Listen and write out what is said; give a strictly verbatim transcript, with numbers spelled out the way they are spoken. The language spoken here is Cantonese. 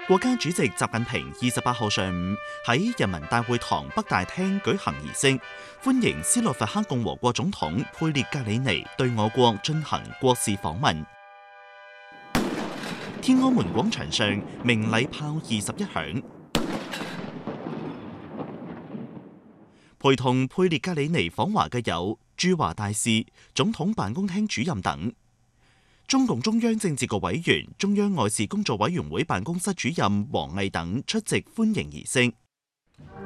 國家主席習近平二十八號上午喺人民大會堂北大廳舉行儀式，歡迎斯洛伐克共和國總統佩列格里尼對我國進行國事訪問。天安門廣場上鳴禮炮二十一響，陪同佩列格里尼訪華嘅有駐華大使、總統辦公廳主任等。中共中央政治局委員、中央外事工作委員會辦公室主任王毅等出席歡迎儀式。